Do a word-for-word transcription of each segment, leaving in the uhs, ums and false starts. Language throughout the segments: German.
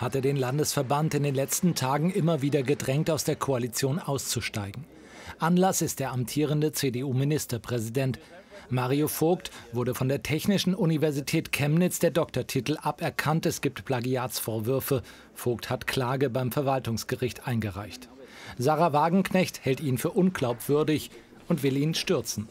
hatte den Landesverband in den letzten Tagen immer wieder gedrängt, aus der Koalition auszusteigen. Anlass ist der amtierende C D U-Ministerpräsident. Mario Vogt wurde von der Technischen Universität Chemnitz der Doktortitel aberkannt. Es gibt Plagiatsvorwürfe. Vogt hat Klage beim Verwaltungsgericht eingereicht. Sarah Wagenknecht hält ihn für unglaubwürdig und will ihn stürzen.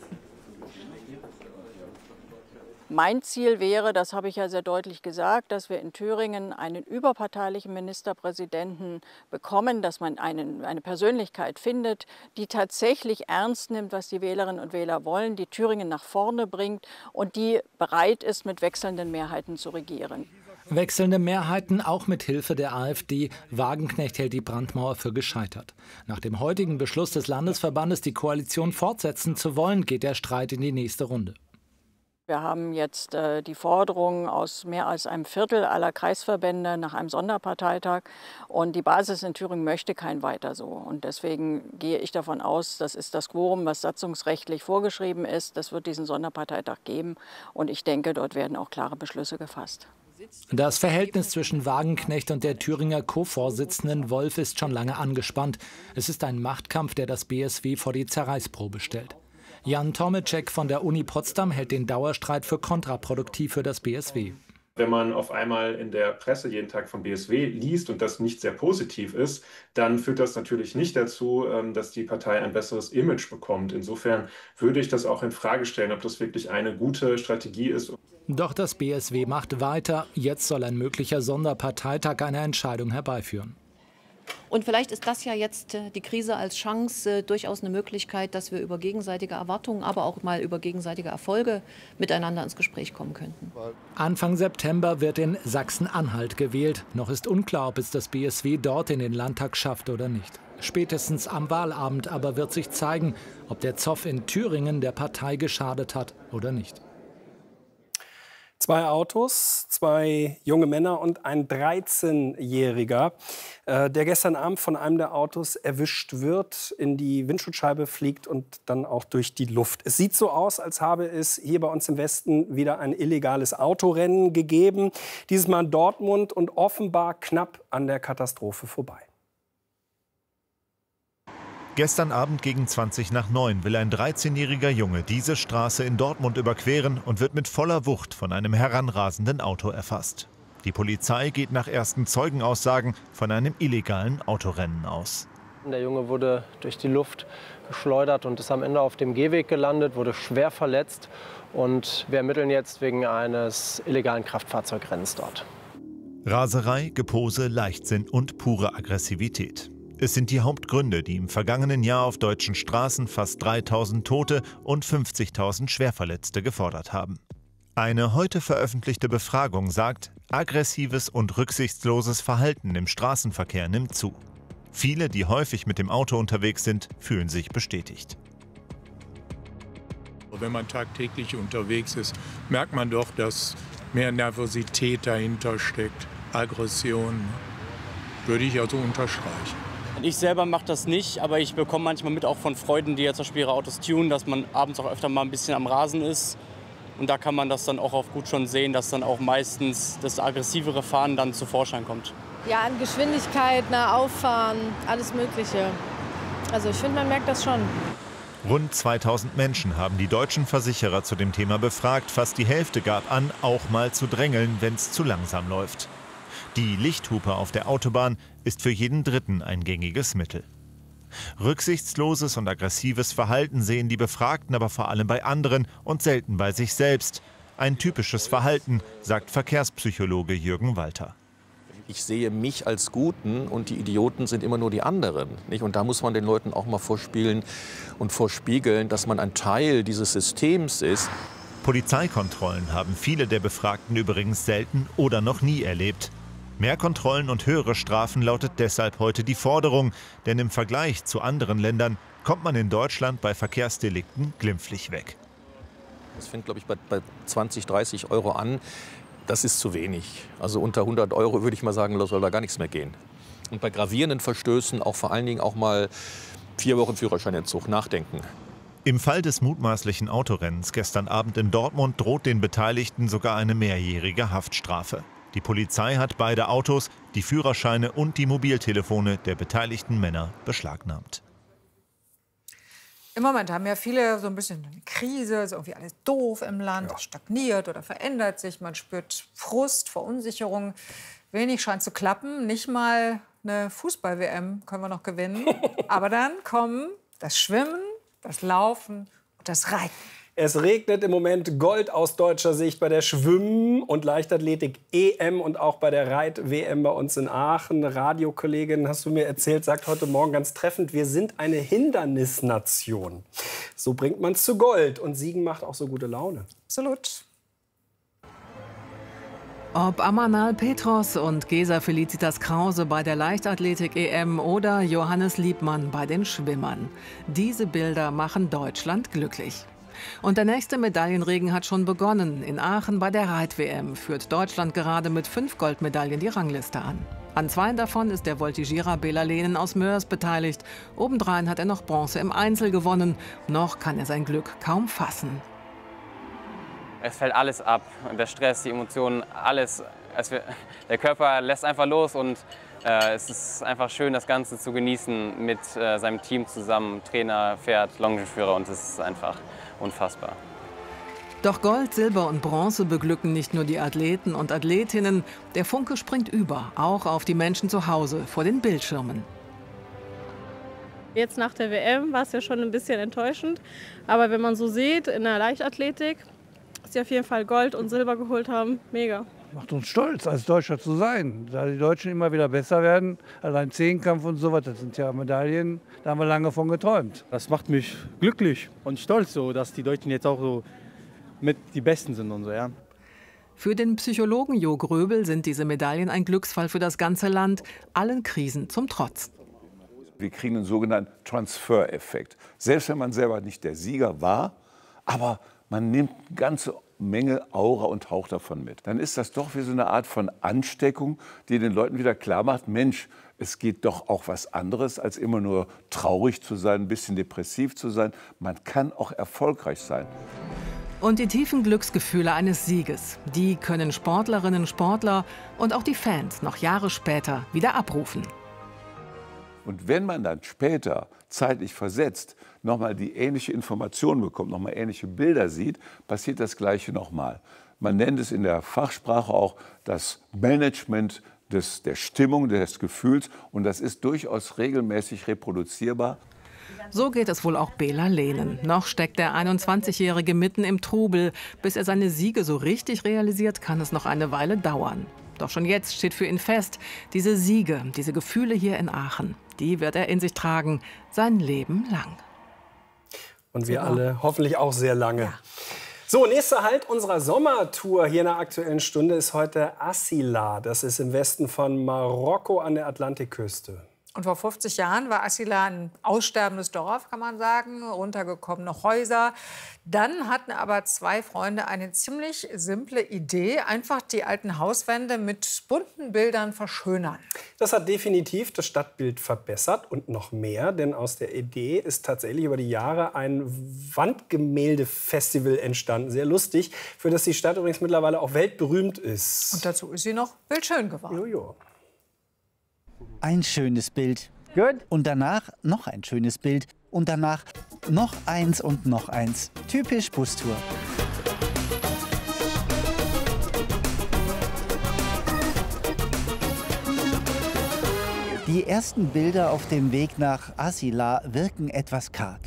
Mein Ziel wäre, das habe ich ja sehr deutlich gesagt, dass wir in Thüringen einen überparteilichen Ministerpräsidenten bekommen, dass man einen, eine Persönlichkeit findet, die tatsächlich ernst nimmt, was die Wählerinnen und Wähler wollen, die Thüringen nach vorne bringt und die bereit ist, mit wechselnden Mehrheiten zu regieren. Wechselnde Mehrheiten auch mit Hilfe der AfD. Wagenknecht hält die Brandmauer für gescheitert. Nach dem heutigen Beschluss des Landesverbandes, die Koalition fortsetzen zu wollen, geht der Streit in die nächste Runde. Wir haben jetzt äh, die Forderung aus mehr als einem Viertel aller Kreisverbände nach einem Sonderparteitag. Und die Basis in Thüringen möchte kein Weiter so. Und deswegen gehe ich davon aus, das ist das Quorum, was satzungsrechtlich vorgeschrieben ist. Das wird diesen Sonderparteitag geben. Und ich denke, dort werden auch klare Beschlüsse gefasst. Das Verhältnis zwischen Wagenknecht und der Thüringer Co-Vorsitzenden Wolf ist schon lange angespannt. Es ist ein Machtkampf, der das B S W vor die Zerreißprobe stellt. Jan Tomeczek von der Uni Potsdam hält den Dauerstreit für kontraproduktiv für das B S W. Wenn man auf einmal in der Presse jeden Tag vom B S W liest und das nicht sehr positiv ist, dann führt das natürlich nicht dazu, dass die Partei ein besseres Image bekommt. Insofern würde ich das auch in Frage stellen, ob das wirklich eine gute Strategie ist. Doch das B S W macht weiter. Jetzt soll ein möglicher Sonderparteitag eine Entscheidung herbeiführen. Und vielleicht ist das ja jetzt die Krise als Chance äh, durchaus eine Möglichkeit, dass wir über gegenseitige Erwartungen, aber auch mal über gegenseitige Erfolge miteinander ins Gespräch kommen könnten. Anfang September wird in Sachsen-Anhalt gewählt. Noch ist unklar, ob es das B S W dort in den Landtag schafft oder nicht. Spätestens am Wahlabend aber wird sich zeigen, ob der Zoff in Thüringen der Partei geschadet hat oder nicht. Zwei Autos, zwei junge Männer und ein dreizehnjähriger, äh, der gestern Abend von einem der Autos erwischt wird, in die Windschutzscheibe fliegt und dann auch durch die Luft. Es sieht so aus, als habe es hier bei uns im Westen wieder ein illegales Autorennen gegeben. Dieses Mal in Dortmund und offenbar knapp an der Katastrophe vorbei. Gestern Abend gegen zwanzig nach neun will ein dreizehnjähriger Junge diese Straße in Dortmund überqueren und wird mit voller Wucht von einem heranrasenden Auto erfasst. Die Polizei geht nach ersten Zeugenaussagen von einem illegalen Autorennen aus. Der Junge wurde durch die Luft geschleudert und ist am Ende auf dem Gehweg gelandet, wurde schwer verletzt. Und wir ermitteln jetzt wegen eines illegalen Kraftfahrzeugrennens dort. Raserei, Gepose, Leichtsinn und pure Aggressivität. Es sind die Hauptgründe, die im vergangenen Jahr auf deutschen Straßen fast dreitausend Tote und fünfzigtausend Schwerverletzte gefordert haben. Eine heute veröffentlichte Befragung sagt, aggressives und rücksichtsloses Verhalten im Straßenverkehr nimmt zu. Viele, die häufig mit dem Auto unterwegs sind, fühlen sich bestätigt. Wenn man tagtäglich unterwegs ist, merkt man doch, dass mehr Nervosität dahinter steckt, Aggression, würde ich also unterstreichen. Ich selber mache das nicht, aber ich bekomme manchmal mit auch von Freunden, die jetzt zum Beispiel ihre Autos tunen, dass man abends auch öfter mal ein bisschen am Rasen ist. Und da kann man das dann auch auf gut schon sehen, dass dann auch meistens das aggressivere Fahren dann zu Vorschein kommt. Ja, an Geschwindigkeit, nah auffahren, alles Mögliche. Also ich finde, man merkt das schon. Rund zweitausend Menschen haben die deutschen Versicherer zu dem Thema befragt. Fast die Hälfte gab an, auch mal zu drängeln, wenn es zu langsam läuft. Die Lichthupe auf der Autobahn ist für jeden Dritten ein gängiges Mittel. Rücksichtsloses und aggressives Verhalten sehen die Befragten aber vor allem bei anderen und selten bei sich selbst. Ein typisches Verhalten, sagt Verkehrspsychologe Jürgen Walter. Ich sehe mich als Guten und die Idioten sind immer nur die anderen, nicht? Und da muss man den Leuten auch mal vorspielen und vorspiegeln, dass man ein Teil dieses Systems ist. Polizeikontrollen haben viele der Befragten übrigens selten oder noch nie erlebt. Mehr Kontrollen und höhere Strafen lautet deshalb heute die Forderung. Denn im Vergleich zu anderen Ländern kommt man in Deutschland bei Verkehrsdelikten glimpflich weg. Das fängt, glaube ich, bei, bei zwanzig, dreißig Euro an. Das ist zu wenig. Also unter hundert Euro würde ich mal sagen, soll da gar nichts mehr gehen. Und bei gravierenden Verstößen auch vor allen Dingen auch mal vier Wochen Führerscheinentzug nachdenken. Im Fall des mutmaßlichen Autorennens gestern Abend in Dortmund droht den Beteiligten sogar eine mehrjährige Haftstrafe. Die Polizei hat beide Autos, die Führerscheine und die Mobiltelefone der beteiligten Männer beschlagnahmt. Im Moment haben ja viele so ein bisschen eine Krise, ist irgendwie alles doof im Land, ja. Es stagniert oder verändert sich, man spürt Frust, Verunsicherung. Wenig scheint zu klappen, nicht mal eine Fußball-W M können wir noch gewinnen. Aber dann kommen das Schwimmen, das Laufen und das Reiten. Es regnet im Moment Gold aus deutscher Sicht bei der Schwimmen- und Leichtathletik-E M und auch bei der Reit-W M bei uns in Aachen. Radiokollegin, hast du mir erzählt, sagt heute Morgen ganz treffend, wir sind eine Hindernisnation. So bringt man es zu Gold. Und Siegen macht auch so gute Laune. Absolut. Ob Amanal Petros und Gesa Felicitas Krause bei der Leichtathletik-E M oder Johannes Liebmann bei den Schwimmern. Diese Bilder machen Deutschland glücklich. Und der nächste Medaillenregen hat schon begonnen. In Aachen bei der Reit-W M führt Deutschland gerade mit fünf Goldmedaillen die Rangliste an. An zwei davon ist der Voltigierer Bela Lehnen aus Moers beteiligt. Obendrein hat er noch Bronze im Einzel gewonnen. Noch kann er sein Glück kaum fassen. Es fällt alles ab. Der Stress, die Emotionen, alles. Es, der Körper lässt einfach los und äh, es ist einfach schön, das Ganze zu genießen mit äh, seinem Team zusammen. Trainer, Pferd, Longenführer und es ist einfach unfassbar. Doch Gold, Silber und Bronze beglücken nicht nur die Athleten und Athletinnen. Der Funke springt über, auch auf die Menschen zu Hause vor den Bildschirmen. Jetzt nach der W M war es ja schon ein bisschen enttäuschend. Aber wenn man so sieht, in der Leichtathletik, dass sie auf jeden Fall Gold und Silber geholt haben, mega. Macht uns stolz, als Deutscher zu sein. Da die Deutschen immer wieder besser werden, allein Zehnkampf und so was, das sind ja Medaillen, da haben wir lange von geträumt. Das macht mich glücklich und stolz, so, dass die Deutschen jetzt auch so mit die Besten sind und so, ja. Für den Psychologen Jo Gröbel sind diese Medaillen ein Glücksfall für das ganze Land, allen Krisen zum Trotz. Wir kriegen einen sogenannten Transfer-Effekt. Selbst wenn man selber nicht der Sieger war, aber man nimmt eine ganze Menge Aura und Hauch davon mit. Dann ist das doch wie so eine Art von Ansteckung, die den Leuten wieder klar macht, Mensch, es geht doch auch was anderes, als immer nur traurig zu sein, ein bisschen depressiv zu sein. Man kann auch erfolgreich sein. Und die tiefen Glücksgefühle eines Sieges, die können Sportlerinnen, Sportler und auch die Fans noch Jahre später wieder abrufen. Und wenn man dann später, zeitlich versetzt, nochmal die ähnliche Information bekommt, nochmal ähnliche Bilder sieht, passiert das Gleiche nochmal. Man nennt es in der Fachsprache auch das Management des, der Stimmung, des Gefühls. Und das ist durchaus regelmäßig reproduzierbar. So geht es wohl auch Bela Lehnen. Noch steckt der einundzwanzigjährige mitten im Trubel. Bis er seine Siege so richtig realisiert, kann es noch eine Weile dauern. Doch schon jetzt steht für ihn fest, diese Siege, diese Gefühle hier in Aachen, die wird er in sich tragen, sein Leben lang. Und wir alle hoffentlich auch sehr lange. Ja. So, nächster Halt unserer Sommertour hier in der Aktuellen Stunde ist heute Asila. Das ist im Westen von Marokko an der Atlantikküste. Und vor fünfzig Jahren war Asila ein aussterbendes Dorf, kann man sagen, runtergekommene Häuser. Dann hatten aber zwei Freunde eine ziemlich simple Idee, einfach die alten Hauswände mit bunten Bildern verschönern. Das hat definitiv das Stadtbild verbessert und noch mehr, denn aus der Idee ist tatsächlich über die Jahre ein Wandgemälde-Festival entstanden, sehr lustig, für das die Stadt übrigens mittlerweile auch weltberühmt ist. Und dazu ist sie noch bildschön geworden. Jojo. Ein schönes Bild. Good. Und danach noch ein schönes Bild. Und danach noch eins und noch eins. Typisch Bustour. Die ersten Bilder auf dem Weg nach Asila wirken etwas karg.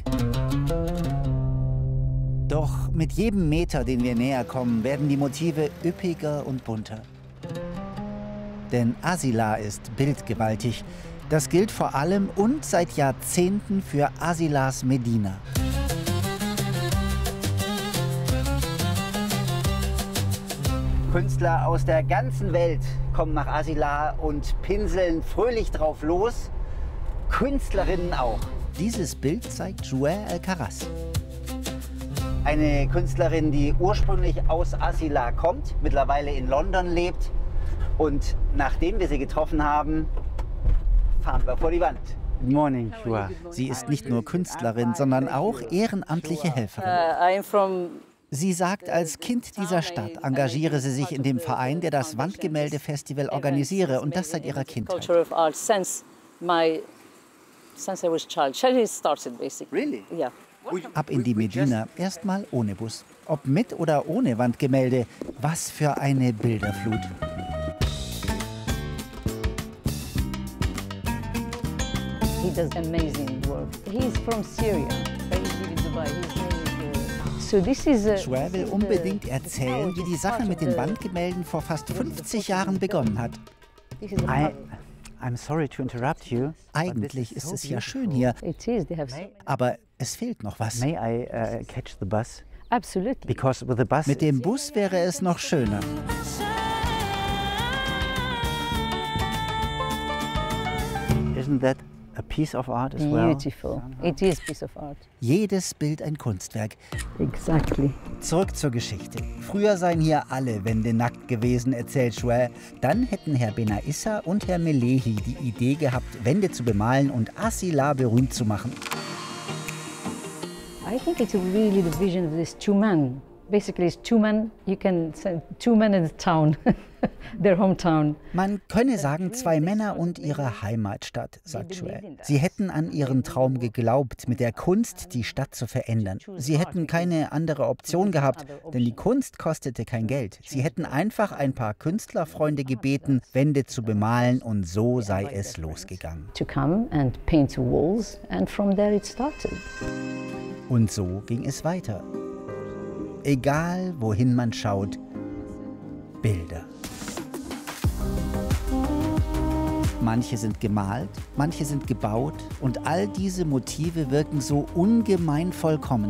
Doch mit jedem Meter, den wir näher kommen, werden die Motive üppiger und bunter. Denn Asila ist bildgewaltig. Das gilt vor allem und seit Jahrzehnten für Asilas Medina. Künstler aus der ganzen Welt kommen nach Asila und pinseln fröhlich drauf los. Künstlerinnen auch. Dieses Bild zeigt Jouer Alcaraz. Eine Künstlerin, die ursprünglich aus Asila kommt, mittlerweile in London lebt. Und nachdem wir sie getroffen haben, fahren wir vor die Wand. Good morning, Joa. Sie ist nicht nur Künstlerin, sondern auch ehrenamtliche Helferin. Sie sagt, als Kind dieser Stadt engagiere sie sich in dem Verein, der das Wandgemälde-Festival organisiere, und das seit ihrer Kindheit. Ab in die Medina, erstmal ohne Bus. Ob mit oder ohne Wandgemälde, was für eine Bilderflut. He does amazing work. He's from Syria. He's living in Dubai. His name is, uh, so this is a, Joël will unbedingt erzählen, wie die Sache mit den Wandgemälden vor fast fünfzig Jahren begonnen hat. I, I'm sorry to interrupt you. Eigentlich ist es ja schön hier, It is. They have so aber es fehlt noch was. May I uh, catch the bus? Absolutely. Because with the bus mit dem Bus wäre es noch schöner. Isn't that a piece of art as well? Beautiful. It is a piece of art. Jedes Bild ein Kunstwerk. Exactly. Zurück zur Geschichte. Früher seien hier alle Wände nackt gewesen, erzählt Joël. Dann hätten Herr Benaissa und Herr Melehi die Idee gehabt, Wände zu bemalen und Asila berühmt zu machen. I think it's really the vision of these two men. Basically, it's two men. You can say two men in the town, their hometown. Man könne sagen, zwei Männer und ihre Heimatstadt, sagt Joël. Sie hätten an ihren Traum geglaubt, mit der Kunst die Stadt zu verändern. Sie hätten keine andere Option gehabt, denn die Kunst kostete kein Geld. Sie hätten einfach ein paar Künstlerfreunde gebeten, Wände zu bemalen, und so sei es losgegangen. To come and paint the walls, and from there it started. Und so ging es weiter. Egal, wohin man schaut, Bilder. Manche sind gemalt, manche sind gebaut, und all diese Motive wirken so ungemein vollkommen.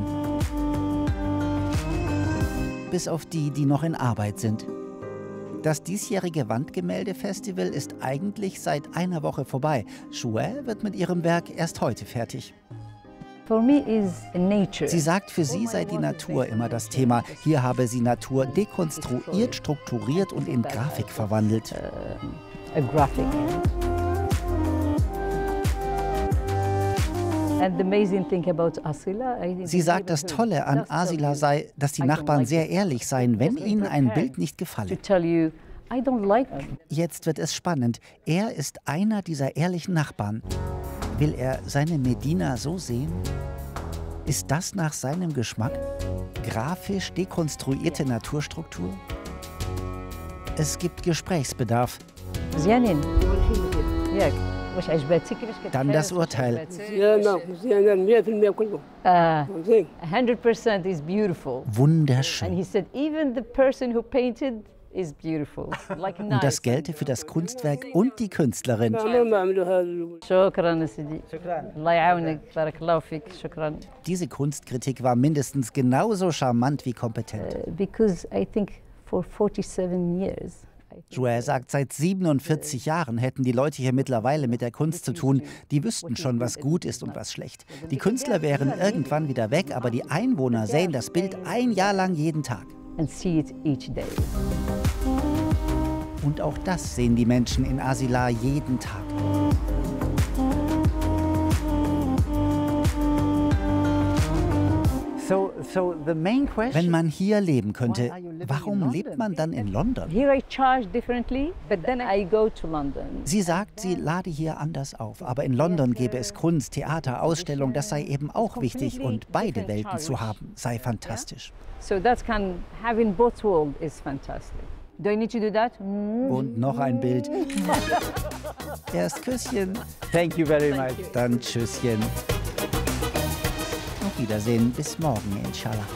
Bis auf die, die noch in Arbeit sind. Das diesjährige Wandgemälde-Festival ist eigentlich seit einer Woche vorbei. Joël wird mit ihrem Werk erst heute fertig. For me is nature. Sie sagt, für sie sei die Natur immer das Thema. Hier habe sie Natur dekonstruiert, strukturiert und in Grafik verwandelt. A graphic. And the amazing thing about Asila, I think Sie sagt, das Tolle an Asila sei, dass die Nachbarn sehr ehrlich seien, wenn ihnen ein Bild nicht gefalle. Jetzt wird es spannend. Er ist einer dieser ehrlichen Nachbarn. Will er seine Medina so sehen? Ist das nach seinem Geschmack? Grafisch dekonstruierte Naturstruktur? Es gibt Gesprächsbedarf. Dann das Urteil. hundred percent is beautiful. Wunderschön. And he said even the person who painted is beautiful. Like Und das gelte für das Kunstwerk und die Künstlerin. Diese Kunstkritik war mindestens genauso charmant wie kompetent. Because I think for forty-seven years. Joël sagt, seit siebenundvierzig Jahren hätten die Leute hier mittlerweile mit der Kunst zu tun. Die wüssten schon, was gut ist und was schlecht. Die Künstler wären irgendwann wieder weg, aber die Einwohner sähen das Bild ein Jahr lang jeden Tag. And see it each day. Und auch das sehen die Menschen in Asila jeden Tag. So, so the main question, wenn man hier leben könnte, warum lebt man dann in London? Here I charge differently, but then I go to London. Sie sagt, sie lade hier anders auf, aber in London gäbe es Kunst, Theater, Ausstellung, das sei eben auch wichtig, und beide Welten zu haben, sei fantastisch. So that can having both worlds is fantastic. Do I need to do that? Und noch ein Bild. Erst Küsschen. Thank you very much. Dann Tschüsschen. Auf Wiedersehen, bis morgen, inshallah.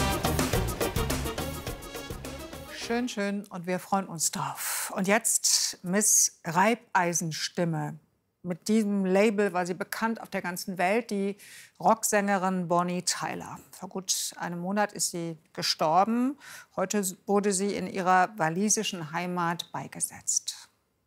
Schön, schön, und wir freuen uns drauf. Und jetzt Miss Reibeisenstimme. Mit diesem Label war sie bekannt auf der ganzen Welt, die Rocksängerin Bonnie Tyler. Vor gut einem Monat ist sie gestorben. Heute wurde sie in ihrer walisischen Heimat beigesetzt.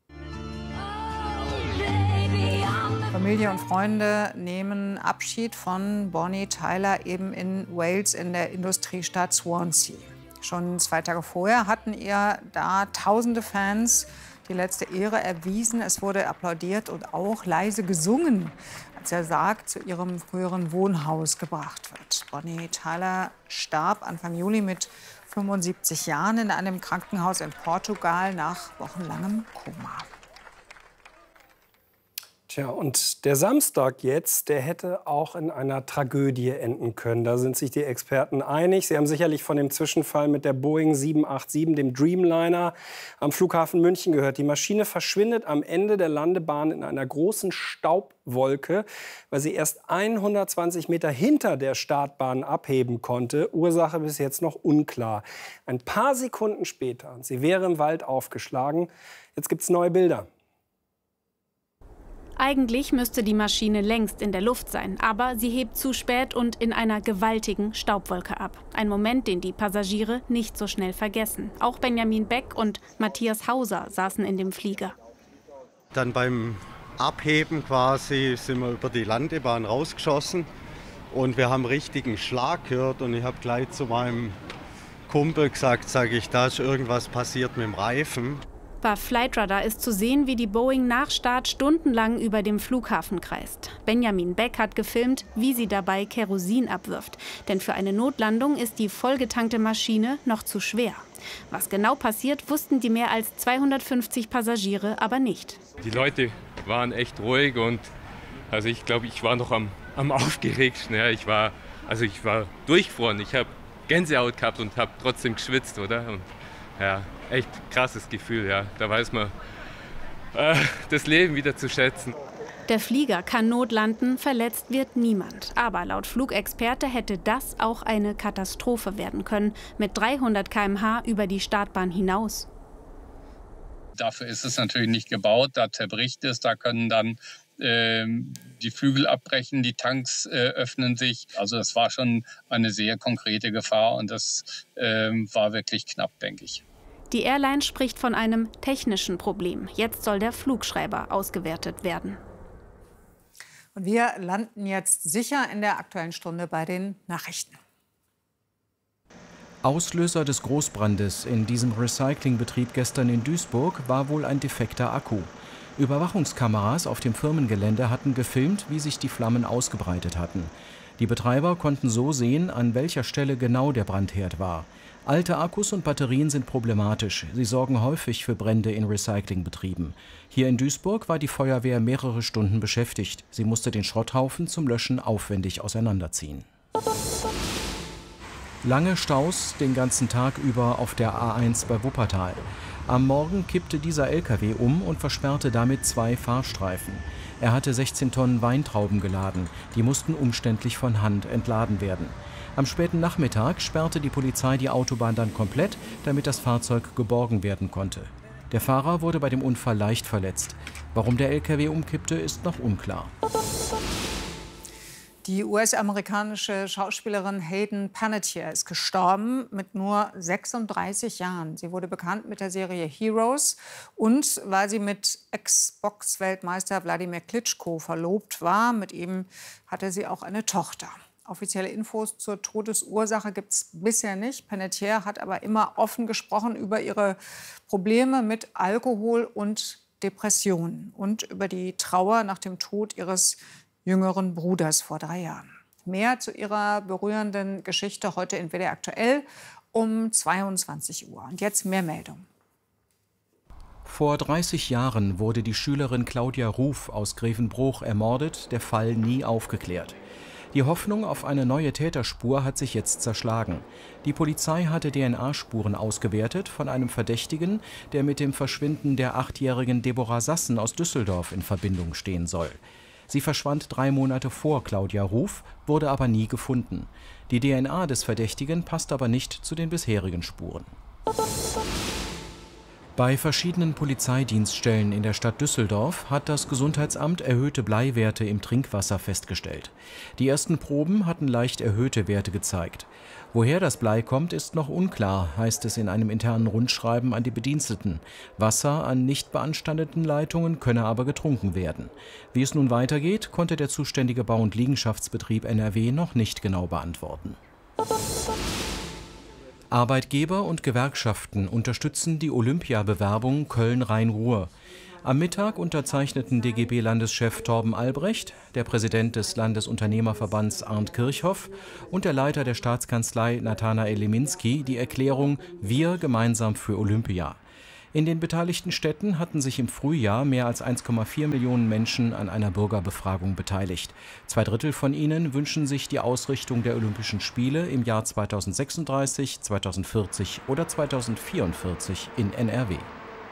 Familie und Freunde nehmen Abschied von Bonnie Tyler eben in Wales in der Industriestadt Swansea. Schon zwei Tage vorher hatten ihr da tausende Fans die letzte Ehre erwiesen. Es wurde applaudiert und auch leise gesungen, als der Sarg zu ihrem früheren Wohnhaus gebracht wird. Bonnie Tyler starb Anfang Juli mit fünfundsiebzig Jahren in einem Krankenhaus in Portugal nach wochenlangem Koma. Tja, und der Samstag jetzt, der hätte auch in einer Tragödie enden können. Da sind sich die Experten einig. Sie haben sicherlich von dem Zwischenfall mit der Boeing sieben acht sieben, dem Dreamliner, am Flughafen München gehört. Die Maschine verschwindet am Ende der Landebahn in einer großen Staubwolke, weil sie erst hundertzwanzig Meter hinter der Startbahn abheben konnte. Ursache bis jetzt noch unklar. Ein paar Sekunden später, sie wäre im Wald aufgeschlagen. Jetzt gibt's neue Bilder. Eigentlich müsste die Maschine längst in der Luft sein, aber sie hebt zu spät und in einer gewaltigen Staubwolke ab. Ein Moment, den die Passagiere nicht so schnell vergessen. Auch Benjamin Beck und Matthias Hauser saßen in dem Flieger. Dann beim Abheben quasi sind wir über die Landebahn rausgeschossen und wir haben richtigen Schlag gehört und ich habe gleich zu meinem Kumpel gesagt, sage ich, da ist irgendwas passiert mit dem Reifen. Bei Flightradar ist zu sehen, wie die Boeing nach Start stundenlang über dem Flughafen kreist. Benjamin Beck hat gefilmt, wie sie dabei Kerosin abwirft. Denn für eine Notlandung ist die vollgetankte Maschine noch zu schwer. Was genau passiert, wussten die mehr als zweihundertfünfzig Passagiere aber nicht. Die Leute waren echt ruhig und also ich glaube, ich war noch am, am aufgeregtsten. Ja, ich war, also ich war durchgefroren. Ich habe Gänsehaut gehabt und habe trotzdem geschwitzt, oder? Und, ja, echt krasses Gefühl, ja. Da weiß man äh, das Leben wieder zu schätzen. Der Flieger kann notlanden, verletzt wird niemand. Aber laut Flugexperte hätte das auch eine Katastrophe werden können, mit dreihundert Kilometer pro Stunde über die Startbahn hinaus. Dafür ist es natürlich nicht gebaut, da zerbricht es, da können dann ähm, die Flügel abbrechen, die Tanks äh, öffnen sich. Also es war schon eine sehr konkrete Gefahr und das ähm, war wirklich knapp, denke ich. Die Airline spricht von einem technischen Problem. Jetzt soll der Flugschreiber ausgewertet werden. Und wir landen jetzt sicher in der Aktuellen Stunde bei den Nachrichten. Auslöser des Großbrandes in diesem Recyclingbetrieb gestern in Duisburg war wohl ein defekter Akku. Überwachungskameras auf dem Firmengelände hatten gefilmt, wie sich die Flammen ausgebreitet hatten. Die Betreiber konnten so sehen, an welcher Stelle genau der Brandherd war. Alte Akkus und Batterien sind problematisch. Sie sorgen häufig für Brände in Recyclingbetrieben. Hier in Duisburg war die Feuerwehr mehrere Stunden beschäftigt. Sie musste den Schrotthaufen zum Löschen aufwendig auseinanderziehen. Lange Staus den ganzen Tag über auf der A eins bei Wuppertal. Am Morgen kippte dieser L K W um und versperrte damit zwei Fahrstreifen. Er hatte sechzehn Tonnen Weintrauben geladen. Die mussten umständlich von Hand entladen werden. Am späten Nachmittag sperrte die Polizei die Autobahn dann komplett, damit das Fahrzeug geborgen werden konnte. Der Fahrer wurde bei dem Unfall leicht verletzt. Warum der L K W umkippte, ist noch unklar. Die U S-amerikanische Schauspielerin Hayden Panettiere ist gestorben mit nur sechsunddreißig Jahren. Sie wurde bekannt mit der Serie Heroes und weil sie mit Ex-Box-Weltmeister Wladimir Klitschko verlobt war. Mit ihm hatte sie auch eine Tochter. Offizielle Infos zur Todesursache gibt es bisher nicht. Panettiere hat aber immer offen gesprochen über ihre Probleme mit Alkohol und Depressionen und über die Trauer nach dem Tod ihres jüngeren Bruders vor drei Jahren. Mehr zu ihrer berührenden Geschichte heute in W D R aktuell um zweiundzwanzig Uhr. Und jetzt mehr Meldungen. Vor dreißig Jahren wurde die Schülerin Claudia Ruf aus Grevenbruch ermordet, der Fall nie aufgeklärt. Die Hoffnung auf eine neue Täterspur hat sich jetzt zerschlagen. Die Polizei hatte D N A-Spuren ausgewertet von einem Verdächtigen, der mit dem Verschwinden der achtjährigen Deborah Sassen aus Düsseldorf in Verbindung stehen soll. Sie verschwand drei Monate vor Claudia Ruf, wurde aber nie gefunden. Die D N A des Verdächtigen passt aber nicht zu den bisherigen Spuren. Bei verschiedenen Polizeidienststellen in der Stadt Düsseldorf hat das Gesundheitsamt erhöhte Bleiwerte im Trinkwasser festgestellt. Die ersten Proben hatten leicht erhöhte Werte gezeigt. Woher das Blei kommt, ist noch unklar, heißt es in einem internen Rundschreiben an die Bediensteten. Wasser an nicht beanstandeten Leitungen könne aber getrunken werden. Wie es nun weitergeht, konnte der zuständige Bau- und Liegenschaftsbetrieb N R W noch nicht genau beantworten. Arbeitgeber und Gewerkschaften unterstützen die Olympiabewerbung Köln-Rhein-Ruhr. Am Mittag unterzeichneten D G B-Landeschef Torben Albrecht, der Präsident des Landesunternehmerverbands Arndt Kirchhoff und der Leiter der Staatskanzlei Nathanael Leminski die Erklärung Wir gemeinsam für Olympia. In den beteiligten Städten hatten sich im Frühjahr mehr als eins Komma vier Millionen Menschen an einer Bürgerbefragung beteiligt. Zwei Drittel von ihnen wünschen sich die Ausrichtung der Olympischen Spiele im Jahr zweitausendsechsunddreißig, zweitausendvierzig oder zweitausendvierundvierzig in N R W.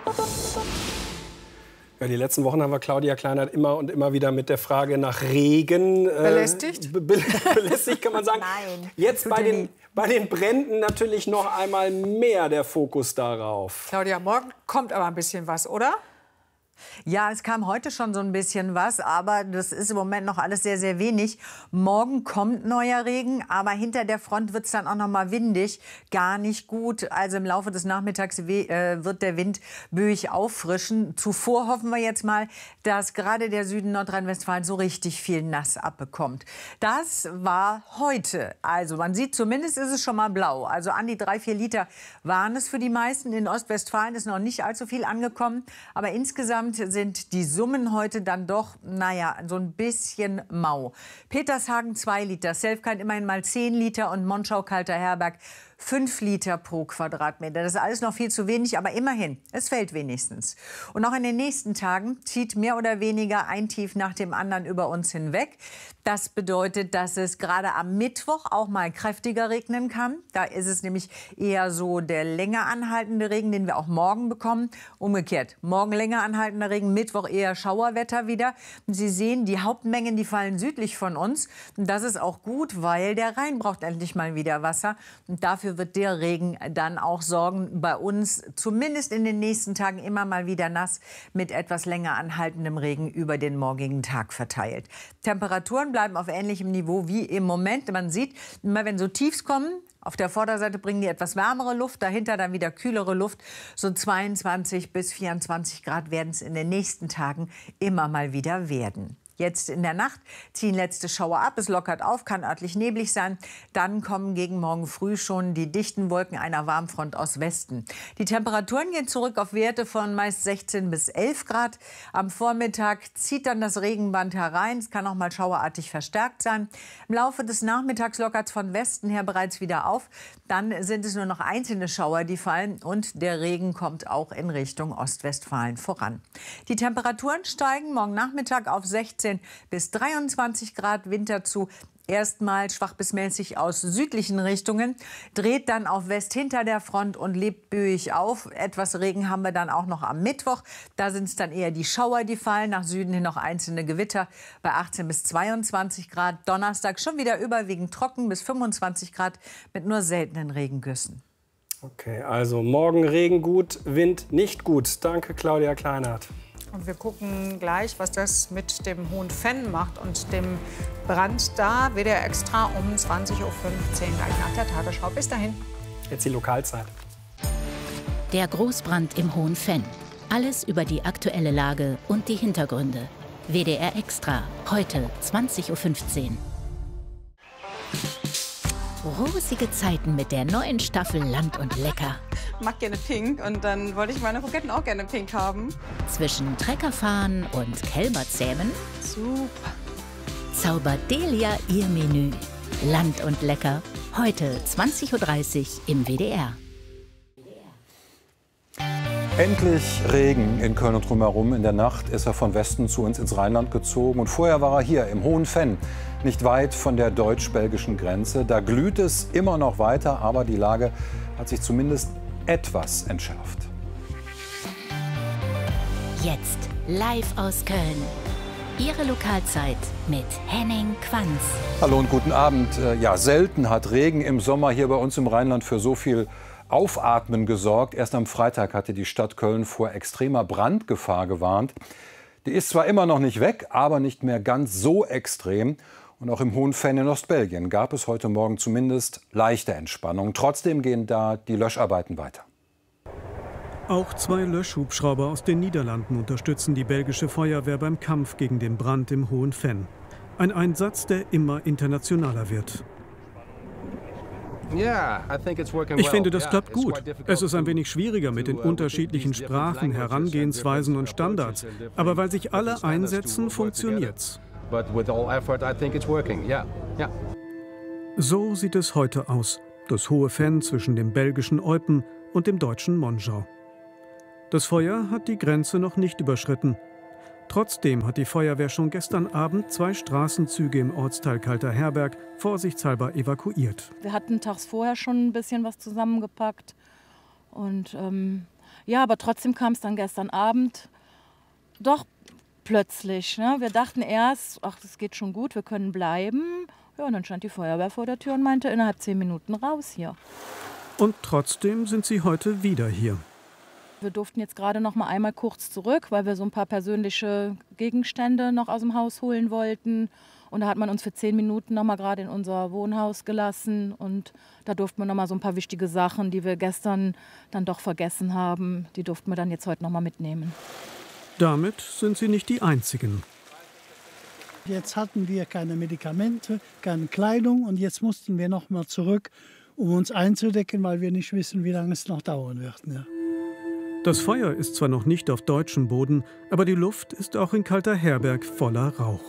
Ja, die letzten Wochen haben wir Claudia Kleinert immer und immer wieder mit der Frage nach Regen äh, belästigt. Be belästigt kann man sagen. Nein. Jetzt bei den, bei den Bränden natürlich noch einmal mehr der Fokus darauf. Claudia, morgen kommt aber ein bisschen was, oder? Ja, es kam heute schon so ein bisschen was, aber das ist im Moment noch alles sehr, sehr wenig. Morgen kommt neuer Regen, aber hinter der Front wird es dann auch noch mal windig. Gar nicht gut. Also im Laufe des Nachmittags äh, wird der Wind böig auffrischen. Zuvor hoffen wir jetzt mal, dass gerade der Süden Nordrhein-Westfalen so richtig viel nass abbekommt. Das war heute. Also man sieht, zumindest ist es schon mal blau. Also an die drei, vier Liter waren es für die meisten. In Ostwestfalen ist noch nicht allzu viel angekommen. Aber insgesamt sind die Summen heute dann doch, naja, so ein bisschen mau. Petershagen zwei Liter, Selfkein immerhin mal zehn Liter und Monschau-Kalter-Herberg fünf Liter pro Quadratmeter. Das ist alles noch viel zu wenig, aber immerhin, es fällt wenigstens. Und auch in den nächsten Tagen zieht mehr oder weniger ein Tief nach dem anderen über uns hinweg. Das bedeutet, dass es gerade am Mittwoch auch mal kräftiger regnen kann. Da ist es nämlich eher so der länger anhaltende Regen, den wir auch morgen bekommen. Umgekehrt, morgen länger anhaltender Regen, Mittwoch eher Schauerwetter wieder. Und Sie sehen, die Hauptmengen, die fallen südlich von uns. Und das ist auch gut, weil der Rhein braucht endlich mal wieder Wasser. Und dafür wird der Regen dann auch sorgen, bei uns zumindest in den nächsten Tagen immer mal wieder nass mit etwas länger anhaltendem Regen über den morgigen Tag verteilt. Temperaturen bleiben auf ähnlichem Niveau wie im Moment. Man sieht, immer wenn so Tiefs kommen, auf der Vorderseite bringen die etwas wärmere Luft, dahinter dann wieder kühlere Luft. So zweiundzwanzig bis vierundzwanzig Grad werden es in den nächsten Tagen immer mal wieder werden. Jetzt in der Nacht ziehen letzte Schauer ab, es lockert auf, kann örtlich neblig sein. Dann kommen gegen morgen früh schon die dichten Wolken einer Warmfront aus Westen. Die Temperaturen gehen zurück auf Werte von meist sechzehn bis elf Grad. Am Vormittag zieht dann das Regenband herein. Es kann auch mal schauerartig verstärkt sein. Im Laufe des Nachmittags lockert es von Westen her bereits wieder auf. Dann sind es nur noch einzelne Schauer, die fallen. Und der Regen kommt auch in Richtung Ostwestfalen voran. Die Temperaturen steigen morgen Nachmittag auf sechzehn bis dreiundzwanzig Grad, Winter zu. Erstmal schwach bis mäßig aus südlichen Richtungen, dreht dann auf West hinter der Front und lebt böig auf. Etwas Regen haben wir dann auch noch am Mittwoch. Da sind es dann eher die Schauer, die fallen. Nach Süden hin noch einzelne Gewitter bei achtzehn bis zweiundzwanzig Grad. Donnerstag schon wieder überwiegend trocken bis fünfundzwanzig Grad mit nur seltenen Regengüssen. Okay, also morgen Regen gut, Wind nicht gut. Danke, Claudia Kleinert. Und wir gucken gleich, was das mit dem Hohen Venn macht und dem Brand da. W D R Extra um zwanzig Uhr fünfzehn, gleich nach der Tagesschau. Bis dahin. Jetzt die Lokalzeit. Der Großbrand im Hohen Venn. Alles über die aktuelle Lage und die Hintergründe. W D R Extra, heute zwanzig Uhr fünfzehn. Rosige Zeiten mit der neuen Staffel Land und Lecker. Ich mag gerne pink und dann wollte ich meine Kroketten auch gerne pink haben. Zwischen Treckerfahren und Kälberzähmen. Super. Zaubert Delia ihr Menü. Land und Lecker. Heute zwanzig Uhr dreißig im W D R. Endlich Regen in Köln und drumherum. In der Nacht ist er von Westen zu uns ins Rheinland gezogen. Und vorher war er hier im Hohen Venn, nicht weit von der deutsch-belgischen Grenze. Da glüht es immer noch weiter, aber die Lage hat sich zumindest etwas entschärft. Jetzt live aus Köln. Ihre Lokalzeit mit Henning Quanz. Hallo und guten Abend. Ja, selten hat Regen im Sommer hier bei uns im Rheinland für so viel Aufatmen gesorgt. Erst am Freitag hatte die Stadt Köln vor extremer Brandgefahr gewarnt. Die ist zwar immer noch nicht weg, aber nicht mehr ganz so extrem. Und auch im Hohen Venn in Ostbelgien gab es heute Morgen zumindest leichte Entspannung. Trotzdem gehen da die Löscharbeiten weiter. Auch zwei Löschhubschrauber aus den Niederlanden unterstützen die belgische Feuerwehr beim Kampf gegen den Brand im Hohen Venn. Ein Einsatz, der immer internationaler wird. Ich finde, das klappt gut. Es ist ein wenig schwieriger mit den unterschiedlichen Sprachen, Herangehensweisen und Standards. Aber weil sich alle einsetzen, funktioniert's. So sieht es heute aus. Das hohe Fenn zwischen dem belgischen Eupen und dem deutschen Monschau. Das Feuer hat die Grenze noch nicht überschritten. Trotzdem hat die Feuerwehr schon gestern Abend zwei Straßenzüge im Ortsteil Kalter-Herberg vorsichtshalber evakuiert. Wir hatten tags vorher schon ein bisschen was zusammengepackt. Und ähm, ja, aber trotzdem kam es dann gestern Abend doch plötzlich. Ne? Wir dachten erst, ach, das geht schon gut, wir können bleiben. Ja, und dann stand die Feuerwehr vor der Tür und meinte, innerhalb zehn Minuten raus hier. Und trotzdem sind sie heute wieder hier. Wir durften jetzt gerade noch mal einmal kurz zurück, weil wir so ein paar persönliche Gegenstände noch aus dem Haus holen wollten. Und da hat man uns für zehn Minuten noch mal gerade in unser Wohnhaus gelassen. Und da durften wir noch mal so ein paar wichtige Sachen, die wir gestern dann doch vergessen haben, die durften wir dann jetzt heute noch mal mitnehmen. Damit sind sie nicht die Einzigen. Jetzt hatten wir keine Medikamente, keine Kleidung und jetzt mussten wir noch mal zurück, um uns einzudecken, weil wir nicht wissen, wie lange es noch dauern wird. Ja. Das Feuer ist zwar noch nicht auf deutschem Boden, aber die Luft ist auch in Kalter-Herberg voller Rauch.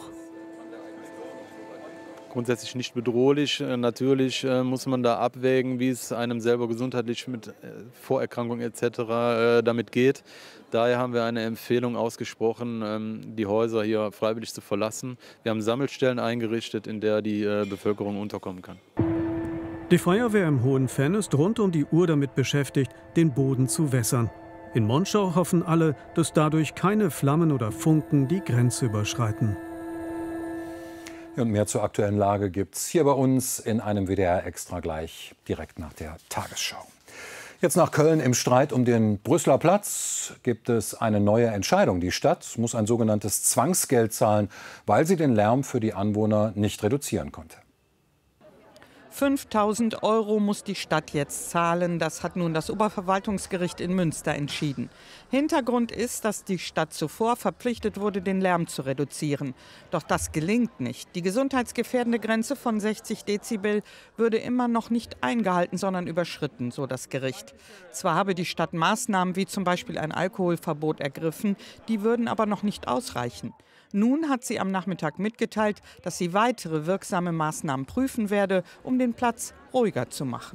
Grundsätzlich nicht bedrohlich. Natürlich äh, muss man da abwägen, wie es einem selber gesundheitlich mit äh, Vorerkrankungen et cetera äh, damit geht. Daher haben wir eine Empfehlung ausgesprochen, ähm, die Häuser hier freiwillig zu verlassen. Wir haben Sammelstellen eingerichtet, in der die äh, Bevölkerung unterkommen kann. Die Feuerwehr im Hohen Fenn ist rund um die Uhr damit beschäftigt, den Boden zu wässern. In Monschau hoffen alle, dass dadurch keine Flammen oder Funken die Grenze überschreiten. Und mehr zur aktuellen Lage gibt es hier bei uns in einem W D R Extra gleich direkt nach der Tagesschau. Jetzt nach Köln. Im Streit um den Brüsseler Platz gibt es eine neue Entscheidung. Die Stadt muss ein sogenanntes Zwangsgeld zahlen, weil sie den Lärm für die Anwohner nicht reduzieren konnte. fünftausend Euro muss die Stadt jetzt zahlen. Das hat nun das Oberverwaltungsgericht in Münster entschieden. Hintergrund ist, dass die Stadt zuvor verpflichtet wurde, den Lärm zu reduzieren. Doch das gelingt nicht. Die gesundheitsgefährdende Grenze von sechzig Dezibel würde immer noch nicht eingehalten, sondern überschritten, so das Gericht. Zwar habe die Stadt Maßnahmen wie zum Beispiel ein Alkoholverbot ergriffen, die würden aber noch nicht ausreichen. Nun hat sie am Nachmittag mitgeteilt, dass sie weitere wirksame Maßnahmen prüfen werde, um den Platz ruhiger zu machen.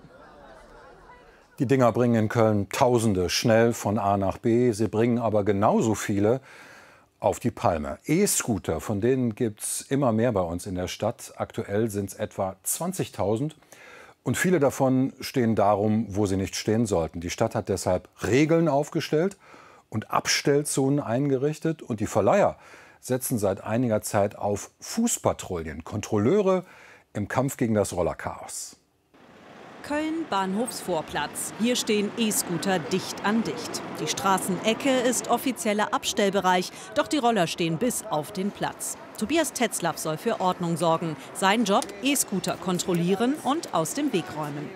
Die Dinger bringen in Köln Tausende schnell von A nach B. Sie bringen aber genauso viele auf die Palme. E-Scooter, von denen gibt es immer mehr bei uns in der Stadt. Aktuell sind es etwa zwanzigtausend. Und viele davon stehen darum, wo sie nicht stehen sollten. Die Stadt hat deshalb Regeln aufgestellt und Abstellzonen eingerichtet. Und die Verleiher setzen seit einiger Zeit auf Fußpatrouillen, Kontrolleure im Kampf gegen das Rollerchaos. Köln Bahnhofsvorplatz. Hier stehen E-Scooter dicht an dicht. Die Straßenecke ist offizieller Abstellbereich, doch die Roller stehen bis auf den Platz. Tobias Tetzlaff soll für Ordnung sorgen. Sein Job, E-Scooter kontrollieren und aus dem Weg räumen.